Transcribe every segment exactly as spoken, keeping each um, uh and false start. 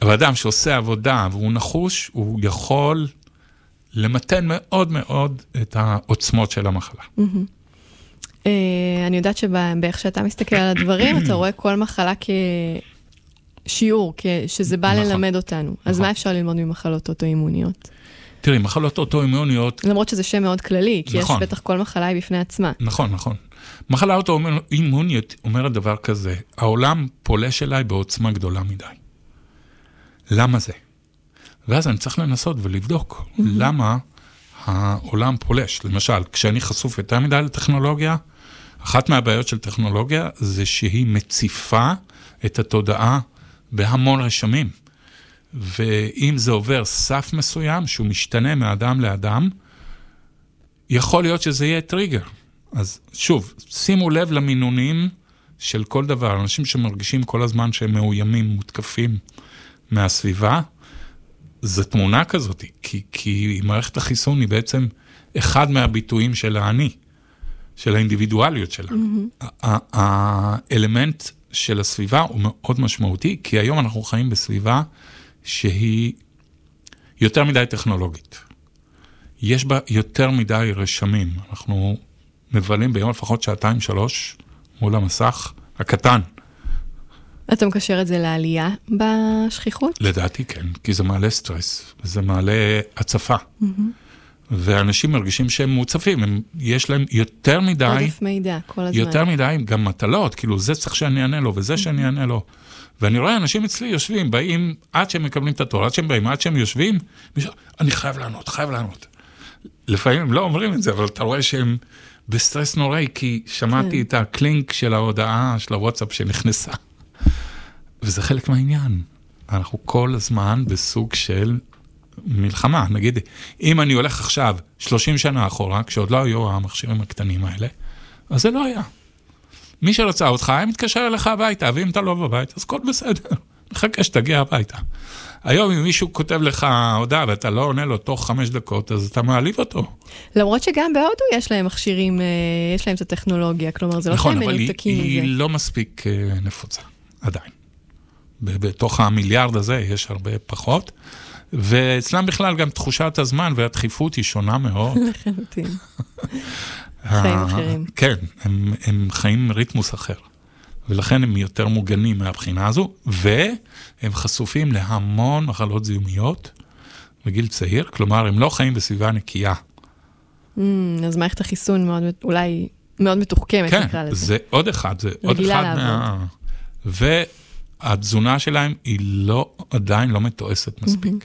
אבל אדם שעושה עבודה והוא נחוש, הוא יכול למתן מאוד מאוד את העוצמות של המחלה. אני יודעת שבאיך שאתה מסתכל על הדברים, אתה רואה כל מחלה כשיעור, שזה בא ללמד אותנו. אז מה אפשר ללמוד ממחלות אוטואימוניות? תראי, מחלות אוטואימוניות... למרות שזה שם מאוד כללי, כי יש בטח כל מחלה היא בפני עצמה. נכון, נכון. מחלה אוטואימונית אומרת דבר כזה, העולם פולש אליי בעוצמה גדולה מדי. למה זה? ואז אני צריך לנסות ולבדוק למה העולם פולש. למשל, כשאני חשוף יותר מדי לטכנולוגיה, אחת מהבעיות של טכנולוגיה זה שהיא מציפה את התודעה בהמון רשמים. ואם זה עובר סף מסוים, שהוא משתנה מאדם לאדם, יכול להיות שזה יהיה טריגר. אז שוב, שימו לב למינונים של כל דבר. אנשים שמרגישים כל הזמן שהם מאוימים, מותקפים מהסביבה, זו תמונה כזאת, כי, כי מערכת החיסון היא בעצם אחד מהביטויים של האני, של האינדיבידואליות שלה. Mm-hmm. האלמנט של הסביבה הוא מאוד משמעותי, כי היום אנחנו חיים בסביבה שהיא יותר מדי טכנולוגית. יש בה יותר מדי רשמים. אנחנו מבלים ביום לפחות שעתיים שלוש מול המסך הקטן. אתה מקשר את זה לעלייה בשכיחות? לדעתי כן, כי זה מעלה סטרס, זה מעלה הצפה. Mm-hmm. ואנשים מרגישים שהם מוצפים, הם, יש להם יותר מדי... עודף מידע, כל הזמן. יותר מדי, גם מטלות, כאילו זה צריך שאני אענה לו, וזה שאני אענה לו. ואני רואה אנשים אצלי יושבים, באים עד שהם מקבלים את התור, עד שהם באים, עד שהם יושבים, אני חייב לענות, חייב לענות. לפעמים הם לא אומרים את זה, אבל אתה רואה שהם בסטרס נוראי, כי שמעתי את הקלינק של ההודעה, של הוואטסאפ שנכנסה. וזה חלק מהעניין. אנחנו כל הזמן בסוג של מלחמה. נגיד, אם אני הולך עכשיו שלושים שנה אחורה, כשעוד לא היו המכשירים הקטנים האלה, אז זה לא היה. מי שרצה אותך, היה מתקשר אליך הביתה, ואם אתה לא בבית, אז כל בסדר. מחכה שתגיע הביתה. היום אם מישהו כותב לך הודעה, ואתה לא עונה לו תוך חמש דקות, אז אתה מעליב אותו. למרות שגם בהודו יש להם מכשירים, יש להם את הטכנולוגיה, כלומר, זה לא שהם מנותקים מזה. היא, היא לא מספיק נפוצה, עדיין. בתוך המיליארד הזה יש הרבה פחות, ואצלם בכלל גם תחושת הזמן והדחיפות היא שונה מאוד. לחלוטין. חיים אחרים. כן, הם, הם חיים ריתמוס אחר. ולכן הם יותר מוגנים מהבחינה הזו, והם חשופים להמון מחלות זיהומיות בגיל צעיר, כלומר, הם לא חיים בסביבה נקייה. Mm, אז מערכת החיסון מאוד, אולי מאוד מתוחכמת, כן, נקרא לזה. זה עוד אחד, זה עוד אחד מה... והתזונה שלהם היא לא, עדיין לא מתועסת מספיק.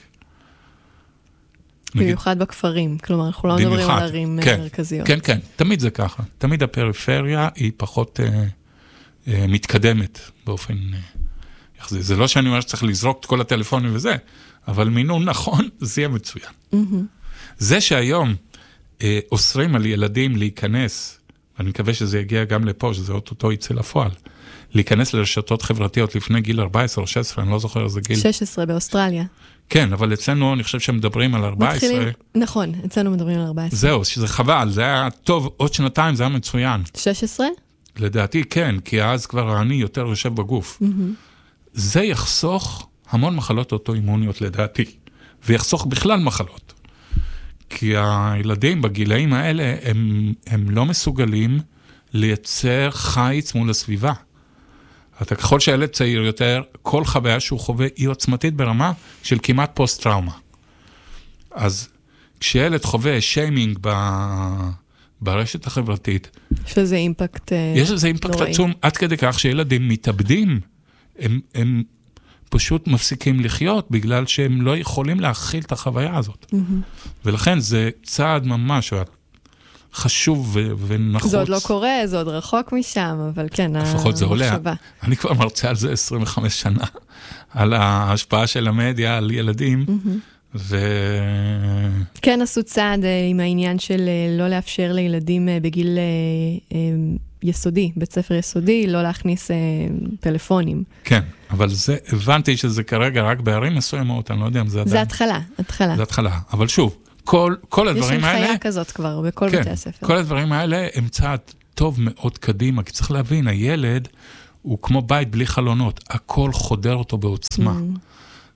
במיוחד בכפרים, כלומר, אנחנו לא מדברים על ערים מרכזיות. כן, כן, תמיד זה ככה. תמיד הפריפריה היא פחות מתקדמת באופן יחזי. זה לא שאני אומר שצריך לזרוק את כל הטלפונים וזה, אבל מינון נכון, זה יהיה מצוין. זה שהיום אוסרים על ילדים להיכנס, ואני מקווה שזה יגיע גם לפה, שזה אותו יצא לפועל, להיכנס לרשתות חברתיות לפני גיל ארבע עשרה או שש עשרה, אני לא זוכר איזה גיל. שש עשרה באוסטרליה. כן, אבל אצלנו אני חושב שהם מדברים על ארבע עשרה. מתחילים, נכון, אצלנו מדברים על ארבע עשרה. זהו, שזה חבל, זה היה טוב, עוד שנתיים זה היה מצוין. שש עשרה? לדעתי כן, כי אז כבר אני יותר יושב בגוף. זה יחסוך המון מחלות אוטואימוניות לדעתי, ויחסוך בכלל מחלות. כי הילדים בגילאים האלה, הם, הם לא מסוגלים לייצר חיץ מול הסביבה. אתה ככל שהילד צעיר יותר, כל חוויה שהוא חווה היא עוצמתית ברמה של כמעט פוסט-טראומה. אז כשילד חווה שיימינג ב... ברשת החברתית, יש לזה אימפקט נוראי. יש לזה אימפקט עצום, עד כדי כך שילדים מתאבדים, הם, הם פשוט מפסיקים לחיות, בגלל שהם לא יכולים להכיל את החוויה הזאת. Mm-hmm. ולכן זה צעד ממש חשוב ו- ונחוץ. זה עוד לא קורה, זה עוד רחוק משם, אבל כן, לפחות זה עולה. אני כבר מרצה על זה עשרים וחמש שנה, על ההשפעה של המדיה על ילדים, mm-hmm. ו... כן, עשו צעד עם העניין של לא לאפשר לילדים בגיל יסודי, בית ספר יסודי, לא להכניס טלפונים. כן, אבל זה, הבנתי שזה כרגע רק בערים מסוימות, אני לא יודע אם זה עדיין. זה התחלה, התחלה. זה התחלה, אבל שוב, כל, כל הדברים האלה... יש הנחיה כזאת כבר בכל כן, בתי הספר. כל הדברים האלה הם צעד טוב מאוד קדימה, כי צריך להבין, הילד הוא כמו בית בלי חלונות, הכל חודר אותו בעוצמה. Mm.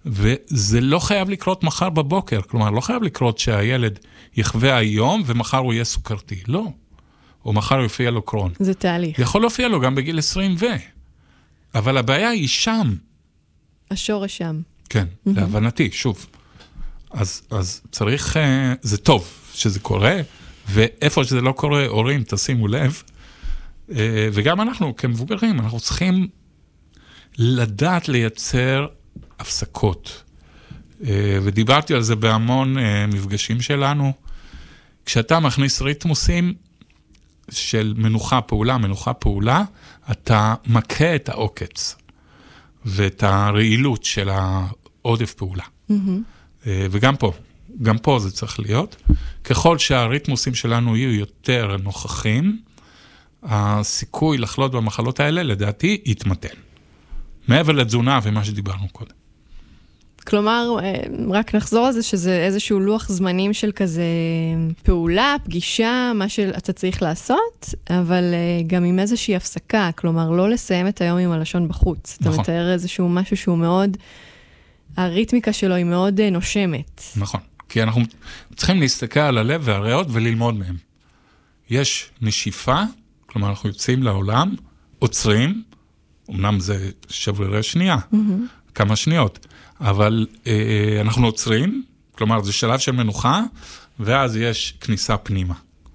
וזה לא חייב לקרות מחר בבוקר, כלומר, לא חייב לקרות שהילד יחווה היום, ומחר הוא יהיה סוכרתי, לא. או מחר יופיע לו קרון. זה תהליך. יכול להופיע לו גם בגיל עשרים ו... אבל הבעיה היא שם. השורש שם. כן, mm-hmm. להבנתי, שוב. אז, אז צריך, זה טוב שזה קורה, ואיפה שזה לא קורה, הורים, תשימו לב, וגם אנחנו כמבוגרים, אנחנו צריכים לדעת לייצר הפסקות. ודיברתי על זה בהמון מפגשים שלנו. כשאתה מכניס ריתמוסים של מנוחה פעולה, מנוחה פעולה, אתה מכה את העוקץ, ואת הרעילות של העודף פעולה. Mm-hmm. וגם פה, גם פה זה צריך להיות. ככל שהריתמוסים שלנו יהיו יותר נוכחים, הסיכוי לחלות במחלות האלה, לדעתי, יתמתן. מעבר לתזונה ומה שדיברנו קודם. כלומר, רק נחזור על זה שזה איזשהו לוח זמנים של כזה פעולה, פגישה, מה שאתה צריך לעשות, אבל גם עם איזושהי הפסקה, כלומר, לא לסיים את היום עם הלשון בחוץ. נכון. אתה מתאר איזשהו משהו שהוא מאוד, הריתמיקה שלו היא מאוד נושמת. נכון, כי אנחנו צריכים להסתכל על הלב והריאות וללמוד מהם. יש נשיפה, כלומר, אנחנו יוצאים לעולם, עוצרים, אמנם זה שברירי שנייה, mm-hmm. כמה שניות, אבל אה, אנחנו עוצרים, כלומר, זה שלב של מנוחה, ואז יש כניסה פנימה.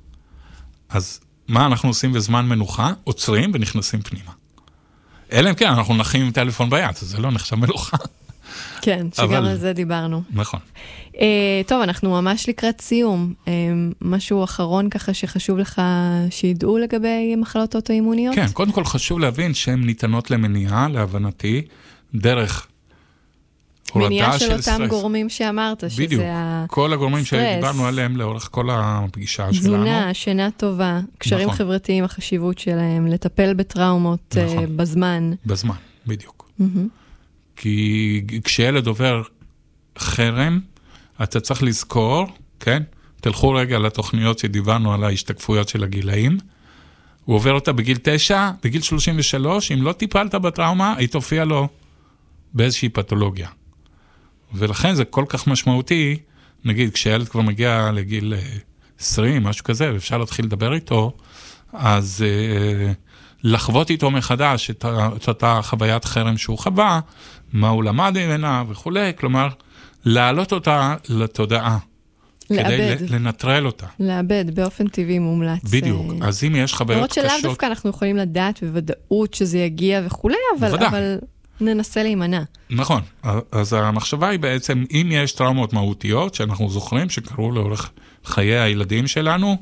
אז מה אנחנו עושים בזמן מנוחה? עוצרים ונכנסים פנימה. אלא אם כן, אנחנו נחים עם טלפון ביד, אז זה לא נחשב מנוחה. כן, שגם אבל... על זה דיברנו. נכון. Uh, טוב, אנחנו ממש לקראת סיום. Uh, משהו אחרון ככה שחשוב לך שידעו לגבי מחלות אוטואימוניות? כן, קודם כל חשוב להבין שהן ניתנות למניעה, להבנתי, דרך מניעה של אותם גורמים שאמרת, שזה בדיוק, הסטרס. כל הגורמים שדיברנו עליהם לאורך כל הפגישה שלנו. תזונה, שינה טובה, קשרים נכון. חברתיים, החשיבות שלהם, לטפל בטראומות נכון. uh, בזמן. בזמן, בדיוק. Mm-hmm. כי כשילד עובר חרם, אתה צריך לזכור, כן? תלכו רגע לתוכניות שדיברנו על ההשתקפויות של הגילאים. הוא עובר אותה בגיל תשע, בגיל שלושים ושלוש, אם לא טיפלת בטראומה, היא תופיע לו באיזושהי פתולוגיה. ולכן זה כל כך משמעותי, נגיד, כשילד כבר מגיע לגיל עשרים, משהו כזה, ואפשר להתחיל לדבר איתו, אז אה, לחוות איתו מחדש את, את אותה חוויית חרם שהוא חווה, מה הוא למד ממנה וכו', כלומר, להעלות אותה לתודעה. לאבד. כדי לנטרל אותה. לאבד, באופן טבעי מומלץ. בדיוק, אז אם יש חוויות קשות... למרות שלאו דווקא אנחנו יכולים לדעת בוודאות שזה יגיע וכו', אבל, אבל ננסה להימנע. נכון, אז המחשבה היא בעצם, אם יש טראומות מהותיות, שאנחנו זוכרים שקרו לאורך חיי הילדים שלנו,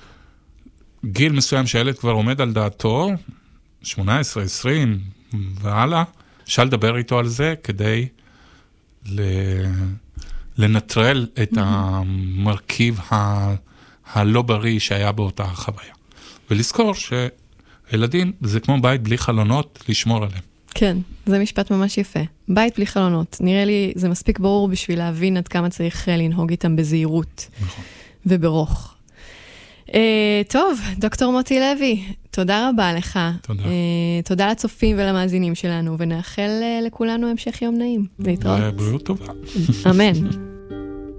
גיל מסוים שהילד כבר עומד על דעתו, שמונה עשרה עשרים והלאה, אפשר לדבר איתו על זה כדי ל... לנטרל את המרכיב ה... הלא בריא שהיה באותה חוויה. ולזכור שילדים זה כמו בית בלי חלונות, לשמור עליהם. כן, זה משפט ממש יפה. בית בלי חלונות. נראה לי זה מספיק ברור בשביל להבין עד כמה צריך לנהוג איתם בזהירות. נכון. וברוך. Uh, טוב, דוקטור מוטי לוי, תודה רבה לך. תודה. Uh, תודה לצופים ולמאזינים שלנו, ונאחל uh, לכולנו המשך יום נעים. להתראות. בריאות טובה. אמן.